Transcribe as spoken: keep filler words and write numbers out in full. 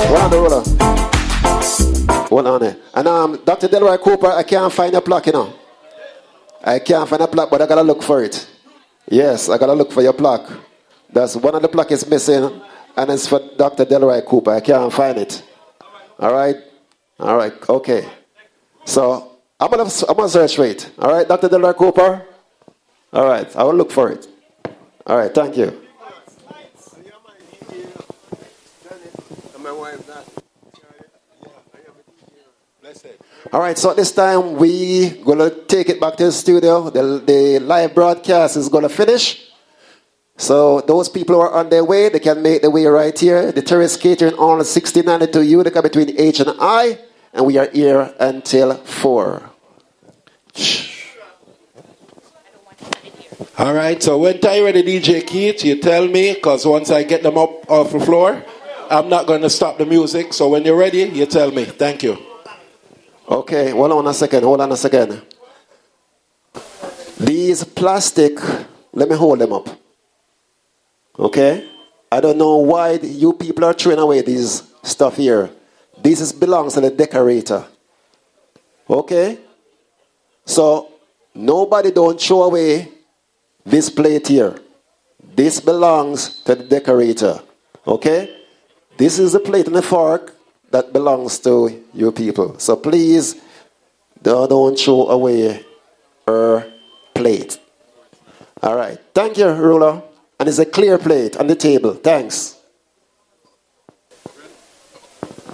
Hold on, hold on. Hold on there. And um, Doctor Delroy Cooper, I can't find your plaque, you know. I can't find a plaque, but I gotta look for it. Yes, I gotta look for your plaque. That's one of the plaque is missing, and it's for Doctor Delroy Cooper. I can't find it. All right, all right, okay. So I'm gonna I'm gonna search for it. All right, Doctor Delroy Cooper. All right, I will look for it. All right, thank you. All right, so this time we gonna take it back to the studio. The, the live broadcast is gonna finish. So those people who are on their way, they can make their way right here. The terrace catering on sixteen ninety-two U. They come between H and I, and we are here until four. All right, so when time ready, D J Keith, you tell me, because once I get them up off the floor, I'm not going to stop the music. So when you're ready, you tell me. Thank you. Okay, hold on a second, hold on a second. These plastic, let me hold them up. Okay? I don't know why you people are throwing away this stuff here. This is, belongs to the decorator. Okay? So, nobody don't throw away this plate here. This belongs to the decorator. Okay? This is the plate and the fork that belongs to you people. So please, don't, don't throw away her plate. All right. Thank you, Ruler. And it's a clear plate on the table. Thanks.